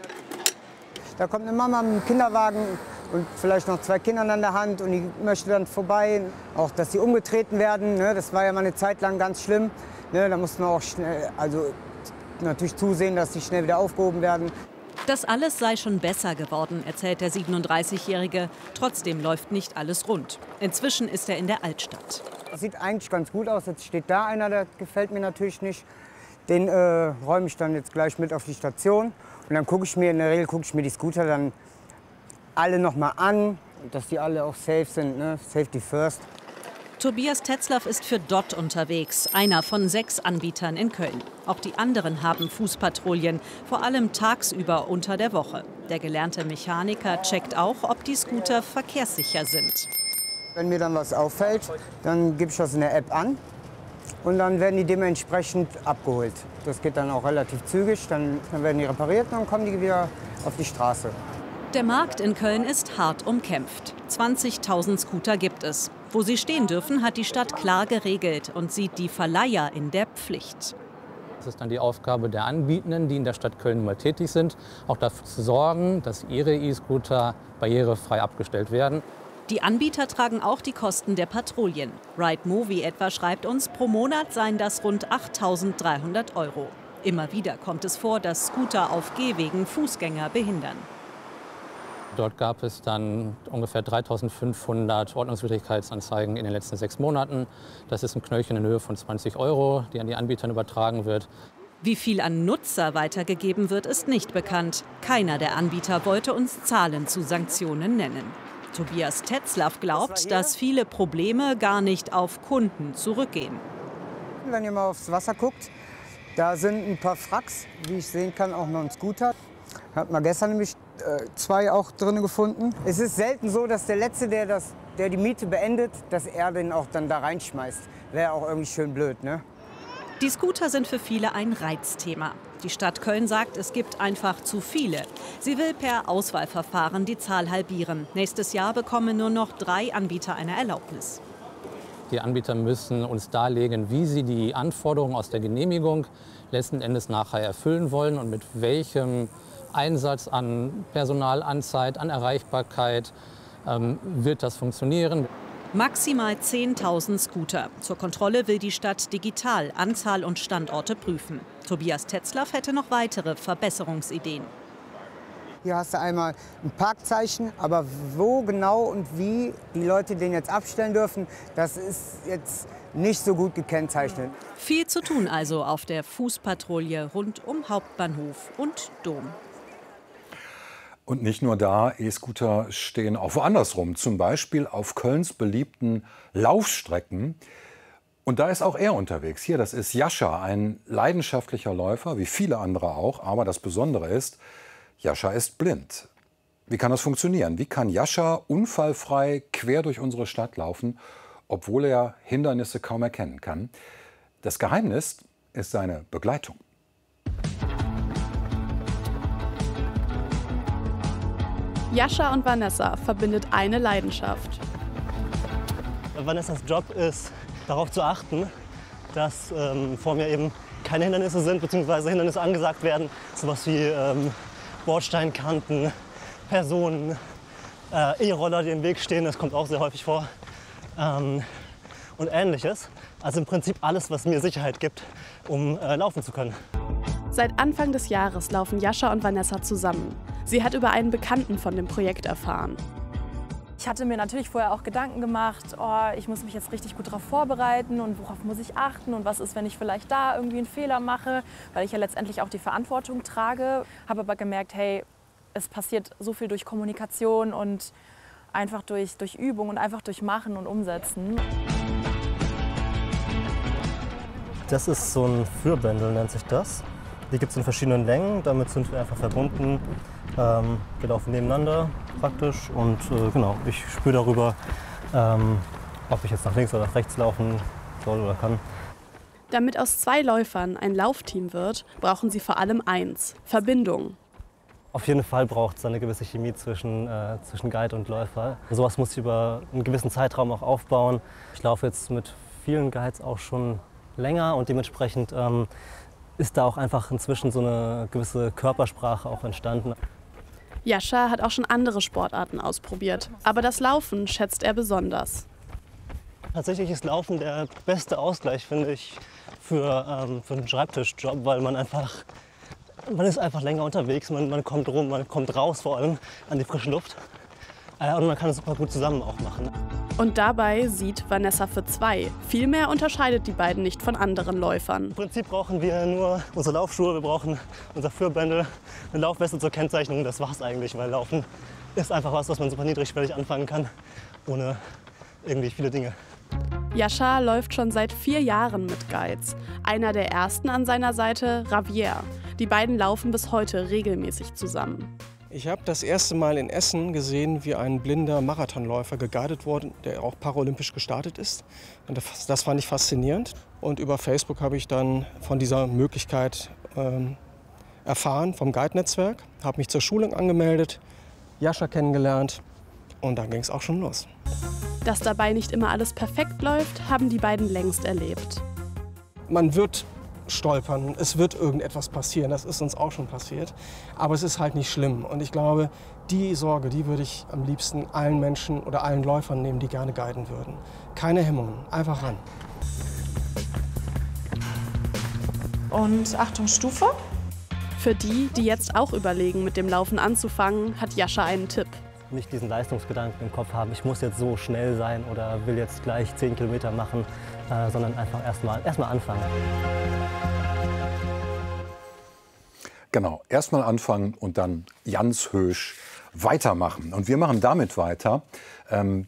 Da kommt eine Mama mit einem Kinderwagen und vielleicht noch zwei Kindern an der Hand und die möchte dann vorbei. Auch, dass sie umgetreten werden, ne, das war ja mal eine Zeit lang ganz schlimm. Ne, da mussten wir auch schnell, also natürlich zusehen, dass sie schnell wieder aufgehoben werden. Das alles sei schon besser geworden, erzählt der siebenunddreißigjährige. Trotzdem läuft nicht alles rund. Inzwischen ist er in der Altstadt. Das sieht eigentlich ganz gut aus. Jetzt steht da einer, der gefällt mir natürlich nicht. Den äh, räume ich dann jetzt gleich mit auf die Station. Und dann gucke ich mir, in der Regel gucke ich mir die Scooter dann alle noch mal an, dass die alle auch safe sind, ne? Safety first. Tobias Tetzlaff ist für D O T unterwegs, einer von sechs Anbietern in Köln. Auch die anderen haben Fußpatrouillen, vor allem tagsüber unter der Woche. Der gelernte Mechaniker checkt auch, ob die Scooter verkehrssicher sind. Wenn mir dann was auffällt, dann gebe ich das in der App an und dann werden die dementsprechend abgeholt. Das geht dann auch relativ zügig, dann, dann werden die repariert und dann kommen die wieder auf die Straße. Der Markt in Köln ist hart umkämpft. zwanzigtausend Scooter gibt es. Wo sie stehen dürfen, hat die Stadt klar geregelt und sieht die Verleiher in der Pflicht. Es ist dann die Aufgabe der Anbietenden, die in der Stadt Köln mal tätig sind, auch dafür zu sorgen, dass ihre E-Scooter barrierefrei abgestellt werden. Die Anbieter tragen auch die Kosten der Patrouillen. Ride Movie etwa schreibt uns, pro Monat seien das rund achttausenddreihundert Euro. Immer wieder kommt es vor, dass Scooter auf Gehwegen Fußgänger behindern. Dort gab es dann ungefähr dreitausendfünfhundert Ordnungswidrigkeitsanzeigen in den letzten sechs Monaten. Das ist ein Knöllchen in Höhe von zwanzig Euro, die an die Anbieter übertragen wird. Wie viel an Nutzer weitergegeben wird, ist nicht bekannt. Keiner der Anbieter wollte uns Zahlen zu Sanktionen nennen. Tobias Tetzlaff glaubt, dass viele Probleme gar nicht auf Kunden zurückgehen. Wenn ihr mal aufs Wasser guckt, da sind ein paar Fracks, wie ich sehen kann, auch noch ein Scooter. Hat man gestern nämlich äh, zwei auch drin gefunden. Es ist selten so, dass der Letzte, der, das, der die Miete beendet, dass er den auch dann da reinschmeißt. Wäre auch irgendwie schön blöd, ne? Die Scooter sind für viele ein Reizthema. Die Stadt Köln sagt, es gibt einfach zu viele. Sie will per Auswahlverfahren die Zahl halbieren. Nächstes Jahr bekommen nur noch drei Anbieter eine Erlaubnis. Die Anbieter müssen uns darlegen, wie sie die Anforderungen aus der Genehmigung letzten Endes nachher erfüllen wollen und mit welchem Einsatz an Personal, an Zeit, an Erreichbarkeit ähm, wird das funktionieren. Maximal zehntausend Scooter. Zur Kontrolle will die Stadt digital Anzahl und Standorte prüfen. Tobias Tetzlaff hätte noch weitere Verbesserungsideen. Hier hast du einmal ein Parkzeichen, aber wo genau und wie die Leute den jetzt abstellen dürfen, das ist jetzt nicht so gut gekennzeichnet. Viel zu tun also auf der Fußpatrouille rund um Hauptbahnhof und Dom. Und nicht nur da, E-Scooter stehen auch woanders rum, zum Beispiel auf Kölns beliebten Laufstrecken. Und da ist auch er unterwegs. Hier, das ist Jascha, ein leidenschaftlicher Läufer, wie viele andere auch. Aber das Besondere ist, Jascha ist blind. Wie kann das funktionieren? Wie kann Jascha unfallfrei quer durch unsere Stadt laufen, obwohl er Hindernisse kaum erkennen kann? Das Geheimnis ist seine Begleitung. Jascha und Vanessa verbindet eine Leidenschaft. Vanessas Job ist, darauf zu achten, dass ähm, vor mir eben keine Hindernisse sind, beziehungsweise Hindernisse angesagt werden. Sowas wie ähm, Bordsteinkanten, Personen, äh, E-Roller, die im Weg stehen, das kommt auch sehr häufig vor. Ähm, und Ähnliches. Also im Prinzip alles, was mir Sicherheit gibt, um äh, laufen zu können. Seit Anfang des Jahres laufen Jascha und Vanessa zusammen. Sie hat über einen Bekannten von dem Projekt erfahren. Ich hatte mir natürlich vorher auch Gedanken gemacht, oh, ich muss mich jetzt richtig gut darauf vorbereiten und worauf muss ich achten und was ist, wenn ich vielleicht da irgendwie einen Fehler mache, weil ich ja letztendlich auch die Verantwortung trage. Habe aber gemerkt, hey, es passiert so viel durch Kommunikation und einfach durch, durch Übung und einfach durch Machen und Umsetzen. Das ist so ein Führbändel, nennt sich das. Die gibt es in verschiedenen Längen, damit sind wir einfach verbunden. Ähm, wir laufen nebeneinander praktisch und äh, genau, ich spüre darüber, ähm, ob ich jetzt nach links oder nach rechts laufen soll oder kann. Damit aus zwei Läufern ein Laufteam wird, brauchen sie vor allem eins: Verbindung. Auf jeden Fall braucht es eine gewisse Chemie zwischen, äh, zwischen Guide und Läufer. Sowas muss ich über einen gewissen Zeitraum auch aufbauen. Ich laufe jetzt mit vielen Guides auch schon länger und dementsprechend ähm, ist da auch einfach inzwischen so eine gewisse Körpersprache auch entstanden. Jascha hat auch schon andere Sportarten ausprobiert, aber das Laufen schätzt er besonders. Tatsächlich ist Laufen der beste Ausgleich, finde ich, für, ähm, für einen Schreibtischjob, weil man einfach, man ist einfach länger unterwegs, man, man kommt rum, man kommt raus vor allem an die frische Luft äh, und man kann es super gut zusammen auch machen. Und dabei sieht Vanessa für zwei. Viel mehr unterscheidet die beiden nicht von anderen Läufern. Im Prinzip brauchen wir nur unsere Laufschuhe, wir brauchen unser Führbändel, eine Laufweste zur Kennzeichnung. Das war's eigentlich, weil Laufen ist einfach was, was man super niedrigschwellig anfangen kann, ohne irgendwie viele Dinge. Jascha läuft schon seit vier Jahren mit Guides. Einer der ersten an seiner Seite, Javier. Die beiden laufen bis heute regelmäßig zusammen. Ich habe das erste Mal in Essen gesehen, wie ein blinder Marathonläufer geguidet wurde, der auch paralympisch gestartet ist. Und das fand ich faszinierend. Und über Facebook habe ich dann von dieser Möglichkeit ähm, erfahren, vom Guide-Netzwerk. Habe mich zur Schulung angemeldet, Jascha kennengelernt und dann ging es auch schon los. Dass dabei nicht immer alles perfekt läuft, haben die beiden längst erlebt. Man wird stolpern, es wird irgendetwas passieren, das ist uns auch schon passiert, aber es ist halt nicht schlimm und ich glaube, die Sorge, die würde ich am liebsten allen Menschen oder allen Läufern nehmen, die gerne guiden würden. Keine Hemmungen, einfach ran. Und Achtung, Stufe. Für die, die jetzt auch überlegen, mit dem Laufen anzufangen, hat Jascha einen Tipp. Nicht diesen Leistungsgedanken im Kopf haben, ich muss jetzt so schnell sein oder will jetzt gleich zehn Kilometer machen, äh, sondern einfach erstmal erst mal anfangen. Genau, erstmal anfangen und dann ganz höch weitermachen. Und wir machen damit weiter. Ähm,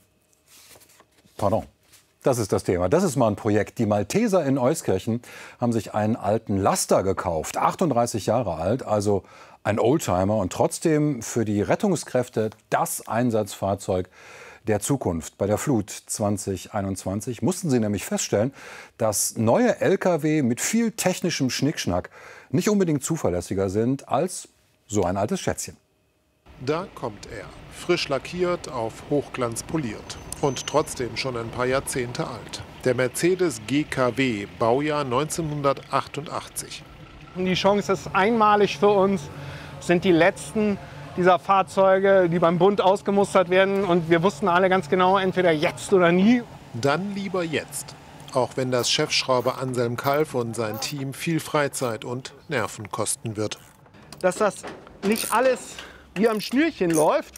pardon. Das ist das Thema. Das ist mal ein Projekt. Die Malteser in Euskirchen haben sich einen alten Laster gekauft. achtunddreißig Jahre alt, also ein Oldtimer. Und trotzdem für die Rettungskräfte das Einsatzfahrzeug der Zukunft. Bei der Flut zwanzig einundzwanzig mussten sie nämlich feststellen, dass neue L K W mit viel technischem Schnickschnack nicht unbedingt zuverlässiger sind als so ein altes Schätzchen. Da kommt er, frisch lackiert, auf Hochglanz poliert und trotzdem schon ein paar Jahrzehnte alt. Der Mercedes G K W, Baujahr neunzehnhundertachtundachtzig. Die Chance ist einmalig für uns, sind die letzten dieser Fahrzeuge, die beim Bund ausgemustert werden. Und wir wussten alle ganz genau, entweder jetzt oder nie. Dann lieber jetzt. Auch wenn das Chefschrauber Anselm Kalf und sein Team viel Freizeit und Nerven kosten wird. Dass das nicht alles wie am Schnürchen läuft,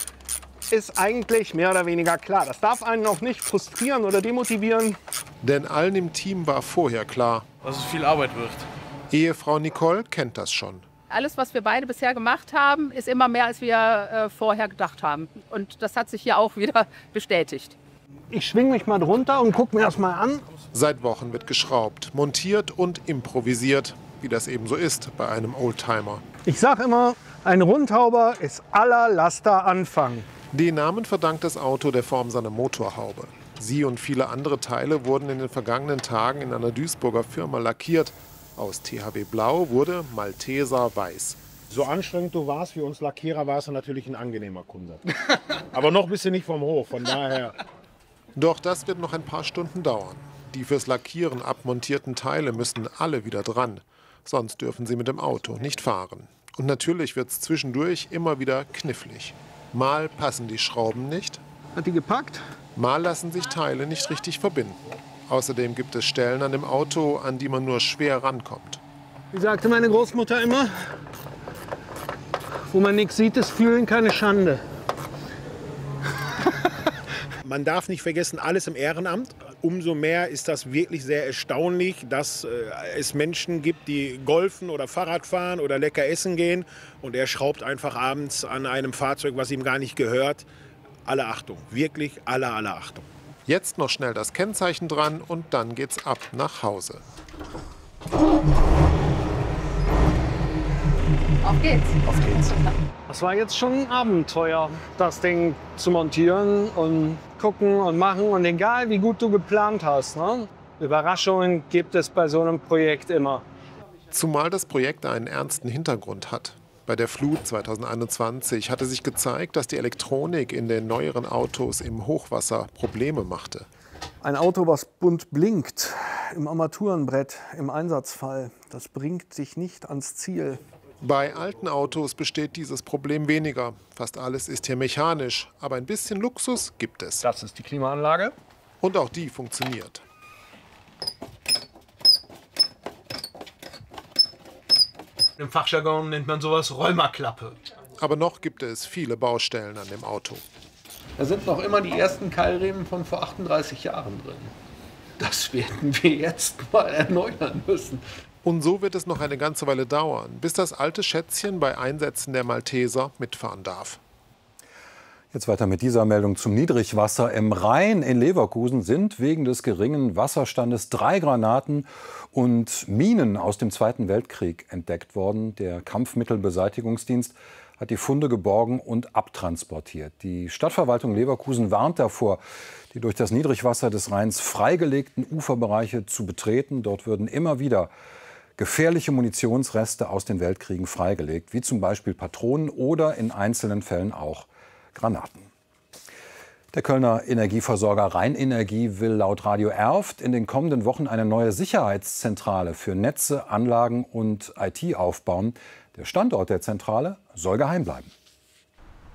ist eigentlich mehr oder weniger klar. Das darf einen auch nicht frustrieren oder demotivieren. Denn allen im Team war vorher klar, dass es viel Arbeit wird. Ehefrau Nicole kennt das schon. Alles, was wir beide bisher gemacht haben, ist immer mehr, als wir äh, vorher gedacht haben. Und das hat sich hier auch wieder bestätigt. Ich schwinge mich mal drunter und gucke mir das mal an. Seit Wochen wird geschraubt, montiert und improvisiert, wie das eben so ist bei einem Oldtimer. Ich sage immer, ein Rundhauber ist aller Laster Anfang. Den Namen verdankt das Auto der Form seiner Motorhaube. Sie und viele andere Teile wurden in den vergangenen Tagen in einer Duisburger Firma lackiert. Aus T H W Blau wurde Malteser Weiß. So anstrengend du warst wie uns Lackierer, warst du natürlich ein angenehmer Kunde. Aber noch bist du nicht vom Hof, von daher. Doch das wird noch ein paar Stunden dauern. Die fürs Lackieren abmontierten Teile müssen alle wieder dran. Sonst dürfen sie mit dem Auto nicht fahren. Und natürlich wird es zwischendurch immer wieder knifflig. Mal passen die Schrauben nicht. Hat die gepackt? Mal lassen sich Teile nicht richtig verbinden. Außerdem gibt es Stellen an dem Auto, an die man nur schwer rankommt. Wie sagte meine Großmutter immer, wo man nichts sieht, ist Fühlen keine Schande. Man darf nicht vergessen, alles im Ehrenamt. Umso mehr ist das wirklich sehr erstaunlich, dass äh, es Menschen gibt, die golfen oder Fahrrad fahren oder lecker essen gehen. Und er schraubt einfach abends an einem Fahrzeug, was ihm gar nicht gehört. Alle Achtung, wirklich alle, alle Achtung. Jetzt noch schnell das Kennzeichen dran und dann geht's ab nach Hause. Auf geht's. Auf geht's. Das war jetzt schon ein Abenteuer, das Ding zu montieren und gucken und machen. Und egal, wie gut du geplant hast, ne? Überraschungen gibt es bei so einem Projekt immer. Zumal das Projekt einen ernsten Hintergrund hat. Bei der Flut zwanzig einundzwanzig hatte sich gezeigt, dass die Elektronik in den neueren Autos im Hochwasser Probleme machte. Ein Auto, was bunt blinkt, im Armaturenbrett, im Einsatzfall, das bringt sich nicht ans Ziel. Bei alten Autos besteht dieses Problem weniger. Fast alles ist hier mechanisch, aber ein bisschen Luxus gibt es. Das ist die Klimaanlage. Und auch die funktioniert. Im Fachjargon nennt man sowas Rheuma-Klappe. Aber noch gibt es viele Baustellen an dem Auto. Da sind noch immer die ersten Keilriemen von vor achtunddreißig Jahren drin. Das werden wir jetzt mal erneuern müssen. Und so wird es noch eine ganze Weile dauern, bis das alte Schätzchen bei Einsätzen der Malteser mitfahren darf. Jetzt weiter mit dieser Meldung zum Niedrigwasser. Im Rhein in Leverkusen sind wegen des geringen Wasserstandes drei Granaten und Minen aus dem Zweiten Weltkrieg entdeckt worden. Der Kampfmittelbeseitigungsdienst hat die Funde geborgen und abtransportiert. Die Stadtverwaltung Leverkusen warnt davor, die durch das Niedrigwasser des Rheins freigelegten Uferbereiche zu betreten. Dort würden immer wieder gefährliche Munitionsreste aus den Weltkriegen freigelegt, wie zum Beispiel Patronen oder in einzelnen Fällen auch Granaten. Der Kölner Energieversorger Rheinenergie will laut Radio Erft in den kommenden Wochen eine neue Sicherheitszentrale für Netze, Anlagen und I T aufbauen. Der Standort der Zentrale soll geheim bleiben.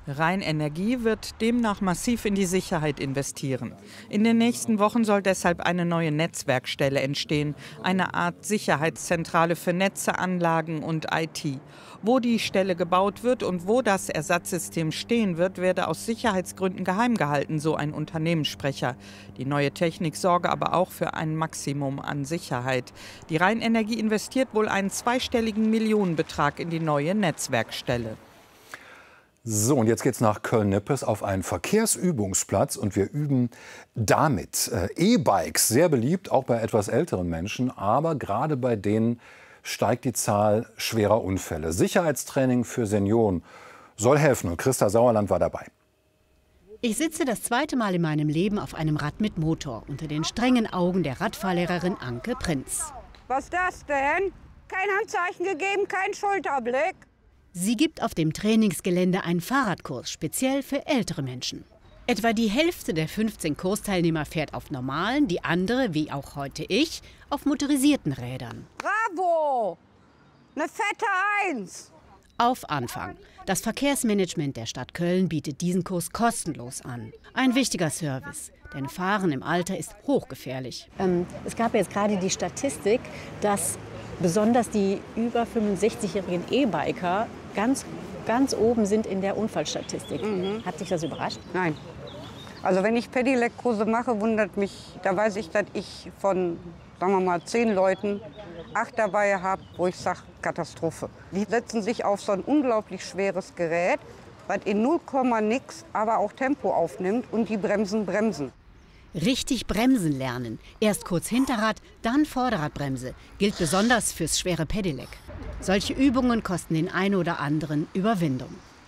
Rheinenergie wird demnach massiv in die Sicherheit investieren. In den nächsten Wochen soll deshalb eine neue Netzwerkstelle entstehen, eine Art Sicherheitszentrale für Netze, Anlagen und I T. Wo die Stelle gebaut wird und wo das Ersatzsystem stehen wird, werde aus Sicherheitsgründen geheim gehalten, so ein Unternehmenssprecher. Die neue Technik sorge aber auch für ein Maximum an Sicherheit. Die Rheinenergie investiert wohl einen zweistelligen Millionenbetrag in die neue Netzwerkstelle. So, und jetzt geht's nach Köln-Nippes auf einen Verkehrsübungsplatz und wir üben damit. Äh, E-Bikes, sehr beliebt, auch bei etwas älteren Menschen, aber gerade bei denen steigt die Zahl schwerer Unfälle. Sicherheitstraining für Senioren soll helfen und Christa Sauerland war dabei. Ich sitze das zweite Mal in meinem Leben auf einem Rad mit Motor unter den strengen Augen der Radfahrlehrerin Anke Prinz. Was ist das denn? Kein Handzeichen gegeben, kein Schulterblick. Sie gibt auf dem Trainingsgelände einen Fahrradkurs, speziell für ältere Menschen. Etwa die Hälfte der fünfzehn Kursteilnehmer fährt auf normalen, die andere, wie auch heute ich, auf motorisierten Rädern. Bravo! Eine fette Eins! Auf Anfang. Das Verkehrsmanagement der Stadt Köln bietet diesen Kurs kostenlos an. Ein wichtiger Service, denn Fahren im Alter ist hochgefährlich. Ähm, es gab jetzt gerade die Statistik, dass besonders die über fünfundsechzigjährigen E-Biker ganz, ganz oben sind in der Unfallstatistik. Mhm. Hat dich das überrascht? Nein. Also wenn ich Pedelec-Kurse mache, wundert mich, da weiß ich, dass ich von, sagen wir mal, zehn Leuten acht dabei habe, wo ich sage, Katastrophe. Die setzen sich auf so ein unglaublich schweres Gerät, was in null Komma nix aber auch Tempo aufnimmt und die Bremsen bremsen. Richtig bremsen lernen. Erst kurz Hinterrad, dann Vorderradbremse. Gilt besonders fürs schwere Pedelec. Solche Übungen kosten den einen oder anderen Überwindung.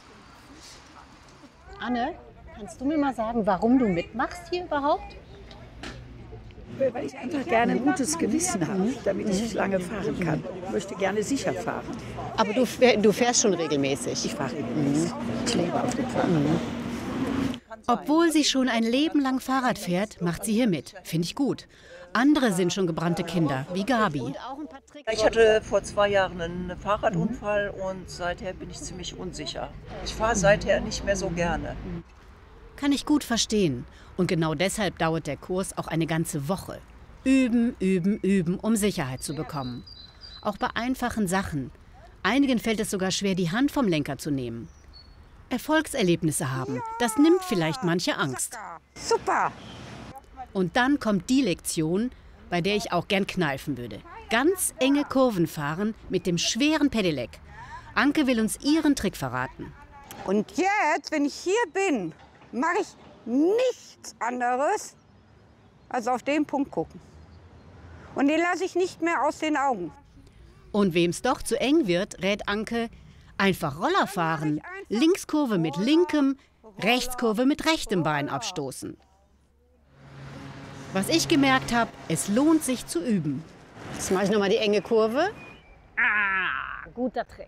Anne, kannst du mir mal sagen, warum du mitmachst hier überhaupt? Weil ich einfach gerne ein gutes Gewissen habe, damit ich lange fahren kann. Ich möchte gerne sicher fahren. Aber du, du fährst schon regelmäßig? Ich fahre regelmäßig. Mhm. Ich lebe auf dem Fahrrad. Mhm. Obwohl sie schon ein Leben lang Fahrrad fährt, macht sie hier mit. Finde ich gut. Andere sind schon gebrannte Kinder, wie Gabi. Ich hatte vor zwei Jahren einen Fahrradunfall und seither bin ich ziemlich unsicher. Ich fahre seither nicht mehr so gerne. Kann ich gut verstehen. Und genau deshalb dauert der Kurs auch eine ganze Woche. Üben, üben, üben, um Sicherheit zu bekommen. Auch bei einfachen Sachen. Einigen fällt es sogar schwer, die Hand vom Lenker zu nehmen. Erfolgserlebnisse haben, das nimmt vielleicht manche Angst. Super! Und dann kommt die Lektion, bei der ich auch gern kneifen würde. Ganz enge Kurven fahren mit dem schweren Pedelec. Anke will uns ihren Trick verraten. Und jetzt, wenn ich hier bin, mache ich nichts anderes, als auf den Punkt gucken. Und den lasse ich nicht mehr aus den Augen. Und wem es doch zu eng wird, rät Anke, einfach Roller fahren. Linkskurve mit linkem, Rechtskurve mit rechtem Bein abstoßen. Was ich gemerkt habe, es lohnt sich zu üben. Jetzt mache ich noch mal die enge Kurve. Ah, guter Trick.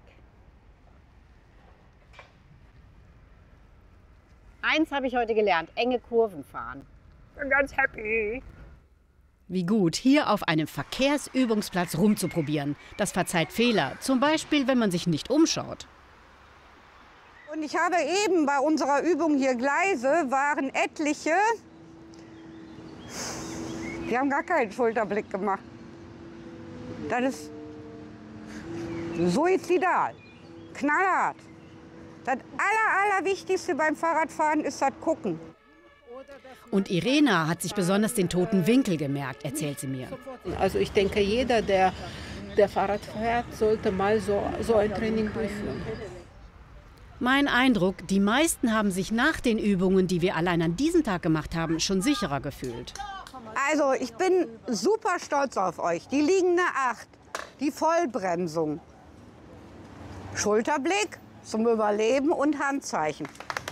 Eins habe ich heute gelernt, enge Kurven fahren. Bin ganz happy. Wie gut, hier auf einem Verkehrsübungsplatz rumzuprobieren. Das verzeiht Fehler, zum Beispiel, wenn man sich nicht umschaut. Und ich habe eben bei unserer Übung hier Gleise, waren etliche, die haben gar keinen Schulterblick gemacht. Das ist suizidal, knallhart. Das Aller, Allerwichtigste beim Fahrradfahren ist das Gucken. Und Irena hat sich besonders den toten Winkel gemerkt, erzählt sie mir. Also ich denke, jeder, der, der Fahrrad fährt, sollte mal so, so ein Training durchführen. Mein Eindruck, die meisten haben sich nach den Übungen, die wir allein an diesem Tag gemacht haben, schon sicherer gefühlt. Also ich bin super stolz auf euch. Die liegende Acht, die Vollbremsung, Schulterblick zum Überleben und Handzeichen.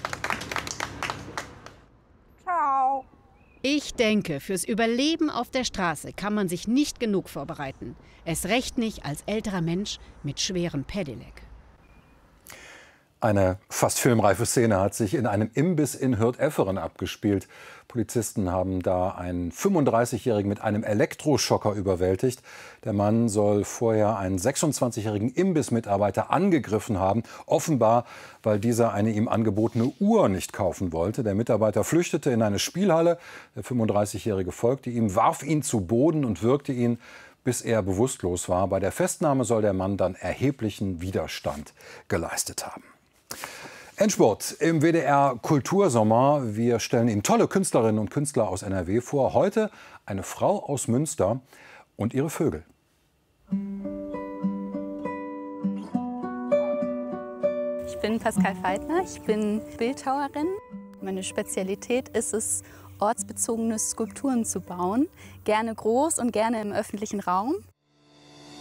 Ciao. Ich denke, fürs Überleben auf der Straße kann man sich nicht genug vorbereiten. Erst recht nicht als älterer Mensch mit schwerem Pedelec. Eine fast filmreife Szene hat sich in einem Imbiss in Hürth-Efferen abgespielt. Polizisten haben da einen fünfunddreißigjährigen mit einem Elektroschocker überwältigt. Der Mann soll vorher einen sechsundzwanzigjährigen Imbissmitarbeiter angegriffen haben, offenbar, weil dieser eine ihm angebotene Uhr nicht kaufen wollte. Der Mitarbeiter flüchtete in eine Spielhalle. Der fünfunddreißigjährige folgte ihm, warf ihn zu Boden und würgte ihn, bis er bewusstlos war. Bei der Festnahme soll der Mann dann erheblichen Widerstand geleistet haben. Endspurt im W D R Kultursommer. Wir stellen Ihnen tolle Künstlerinnen und Künstler aus N R W vor. Heute eine Frau aus Münster und ihre Vögel. Ich bin Pascal Feitner, ich bin Bildhauerin. Meine Spezialität ist es, ortsbezogene Skulpturen zu bauen. Gerne groß und gerne im öffentlichen Raum.